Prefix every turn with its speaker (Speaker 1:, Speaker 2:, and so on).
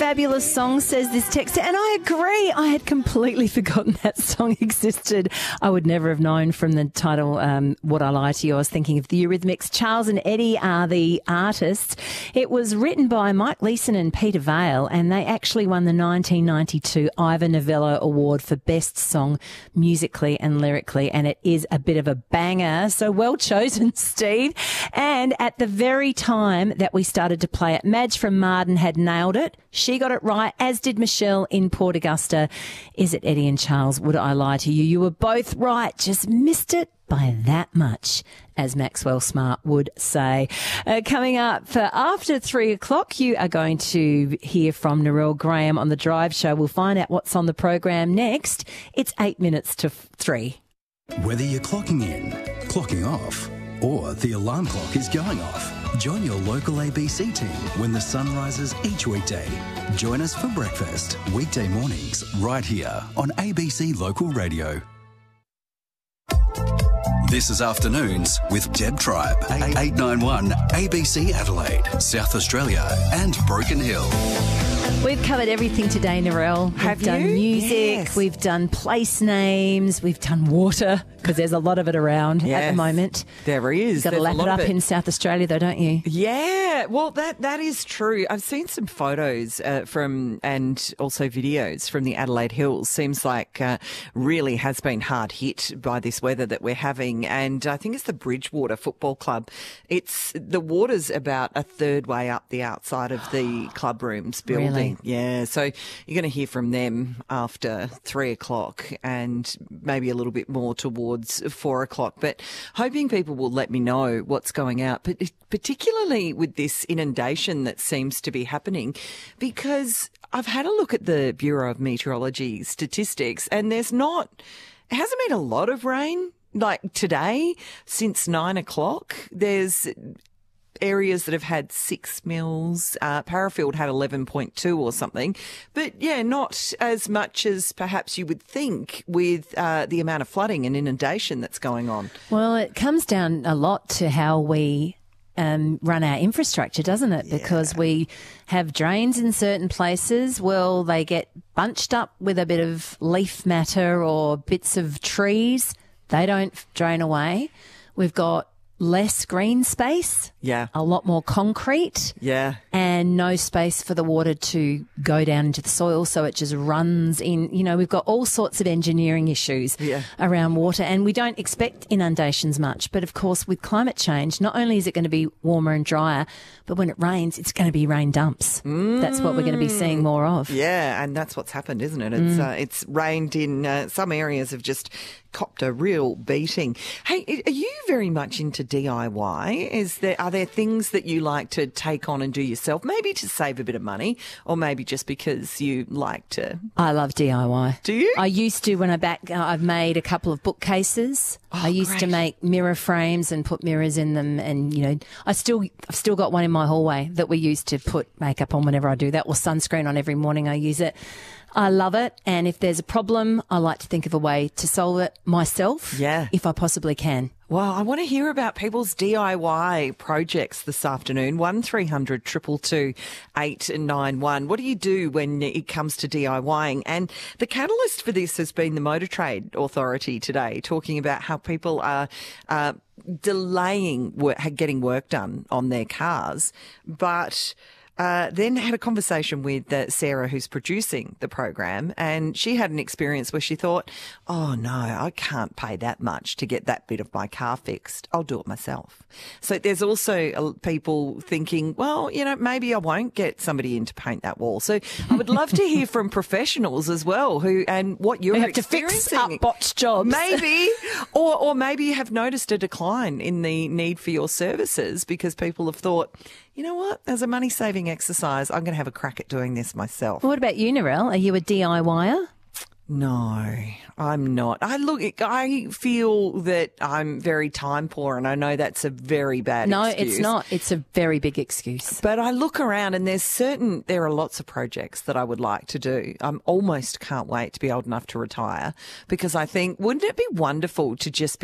Speaker 1: fabulous song, says this texter, and I agree. I had completely forgotten that song existed. I would never have known from the title, Would I Lie to You. I was thinking of the Eurythmics. Charles and Eddie are the artists. It was written by Mike Leeson and Peter Vale, and they actually won the 1992 Ivor Novello Award for Best Song musically and lyrically, and it is a bit of a banger. So well chosen, Steve. And at the very time that we started to play it, Madge from Marden had nailed it. She got it right, as did Michelle in Port Augusta. Is it Eddie and Charles? Would I Lie to You? You were both right. Just missed it by that much, as Maxwell Smart would say. Coming up for after 3 o'clock, you are going to hear from Narelle Graham on The Drive Show. We'll find out what's on the program next. It's 8 minutes to 3.
Speaker 2: Whether you're clocking in, clocking off, or the alarm clock is going off, join your local ABC team when the sun rises each weekday. Join us for breakfast, weekday mornings, right here on ABC Local Radio. This is Afternoons with Deb Tribe, 891 ABC Adelaide, South Australia and Broken Hill.
Speaker 1: We've covered everything today, Narelle. We've done music,
Speaker 3: Yes.
Speaker 1: we've done place names, we've done water, because there's a lot of it around at the moment.
Speaker 3: There is.
Speaker 1: You've got to
Speaker 3: There's a
Speaker 1: lap
Speaker 3: lot
Speaker 1: it
Speaker 3: of
Speaker 1: up in South Australia, though, don't you?
Speaker 3: Yeah, well, that is true. I've seen some photos from and also videos from the Adelaide Hills. Seems like really has been hard hit by this weather that we're having. And I think it's the Bridgewater Football Club. The water's about a third way up the outside of the club rooms building.
Speaker 1: Really?
Speaker 3: Yeah, so you're going to hear from them after 3 o'clock and maybe a little bit more towards 4 o'clock. But hoping people will let me know what's going out, but particularly with this inundation that seems to be happening, because I've had a look at the Bureau of Meteorology statistics and it hasn't been a lot of rain like today since 9 o'clock. There's areas that have had 6 mils. Parafield had 11.2 or something. But yeah, not as much as perhaps you would think with the amount of flooding and inundation that's going on.
Speaker 1: Well, it comes down a lot to how we run our infrastructure, doesn't it? Because we have drains in certain places. Well, they get bunched up with a bit of leaf matter or bits of trees. They don't drain away. We've got less green space, a lot more concrete, and no space for the water to go down into the soil, so it just runs in. You know, we've got all sorts of engineering issues around water, and we don't expect inundations much. But of course, with climate change, not only is it going to be warmer and drier, but when it rains, it's going to be rain dumps. That's what we're going to be seeing more of.
Speaker 3: Yeah, and that's what's happened, isn't it? It's rained in some areas have just copped a real beating. Hey, are you very much into DIY? Are there things that you like to take on and do yourself, maybe to save a bit of money, or maybe just because you like to?
Speaker 1: I love DIY.
Speaker 3: Do you?
Speaker 1: I used to I've made a couple of bookcases. I used to make mirror frames and put mirrors in them, and you know, I've still got one in my hallway that we used to put makeup on whenever I do that, or sunscreen on every morning I use it. I love it, and if there's a problem, I like to think of a way to solve it myself, if I possibly can.
Speaker 3: Well, I want to hear about people's DIY projects this afternoon. 1300 222 891. What do you do when it comes to DIYing? And the catalyst for this has been the Motor Trade Authority today, talking about how people are delaying getting work done on their cars, but then had a conversation with Sarah, who's producing the program, and she had an experience where she thought, oh no, I can't pay that much to get that bit of my car fixed. I'll do it myself. So there's also people thinking, well, you know, maybe I won't get somebody in to paint that wall. So I would love to hear from professionals as well and what you're experiencing.
Speaker 1: To fix up botched jobs.
Speaker 3: Maybe, or maybe you have noticed a decline in the need for your services because people have thought, you know what, as a money-saving exercise, I'm going to have a crack at doing this myself.
Speaker 1: What about you, Narelle? Are you a DIYer?
Speaker 3: No, I'm not. I feel that I'm very time poor, and I know that's a very bad excuse.
Speaker 1: No, it's not. It's a very big excuse.
Speaker 3: But I look around and there are lots of projects that I would like to do. I almost can't wait to be old enough to retire, because I think, wouldn't it be wonderful to just be